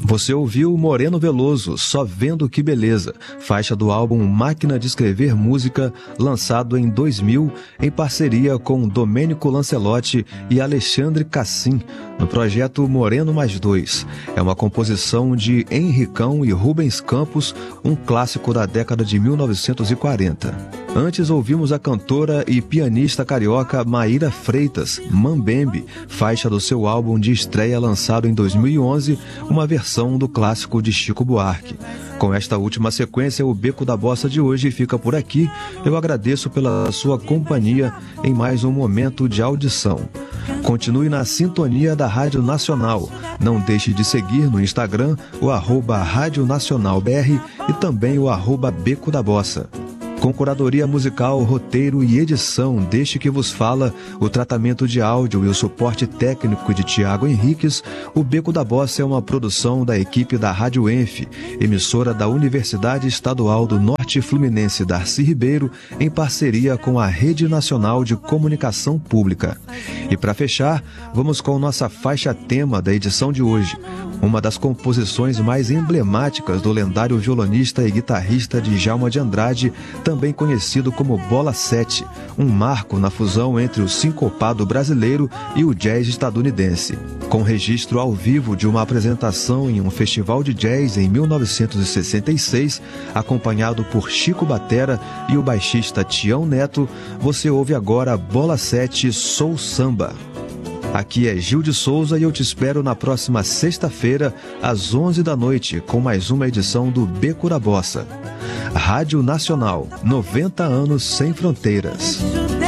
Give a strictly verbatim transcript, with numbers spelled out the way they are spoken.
Você ouviu Moreno Veloso, Só Vendo Que Beleza, faixa do álbum Máquina de Escrever Música, lançado em dois mil, em parceria com Domênico Lancelotti e Alexandre Cassim, no projeto Moreno Mais Dois. É uma composição de Henricão e Rubens Campos, um clássico da década de mil novecentos e quarenta. Antes ouvimos a cantora e pianista carioca Maíra Freitas, Mambembe, faixa do seu álbum de estreia lançado em dois mil e onze, uma versão do clássico de Chico Buarque. Com esta última sequência, o Beco da Bossa de hoje fica por aqui. Eu agradeço pela sua companhia em mais um momento de audição. Continue na sintonia da Rádio Nacional. Não deixe de seguir no Instagram o arroba Rádio Nacional B R e também o arroba Beco da Bossa. Com curadoria musical, roteiro e edição deste que vos fala, o tratamento de áudio e o suporte técnico de Tiago Henriques, o Beco da Bossa é uma produção da equipe da Rádio Enf, emissora da Universidade Estadual do Norte Fluminense Darcy Ribeiro, em parceria com a Rede Nacional de Comunicação Pública. E para fechar, vamos com nossa faixa tema da edição de hoje, uma das composições mais emblemáticas do lendário violonista e guitarrista Djalma de Andrade, também conhecido como Bola sete, um marco na fusão entre o sincopado brasileiro e o jazz estadunidense. Com registro ao vivo de uma apresentação em um festival de jazz em mil novecentos e sessenta e seis, acompanhado por Chico Batera e o baixista Tião Neto, você ouve agora Bola sete Soul Samba. Aqui é Gil de Souza e eu te espero na próxima sexta-feira, às onze da noite, com mais uma edição do Beco da Bossa. Rádio Nacional, noventa anos sem fronteiras.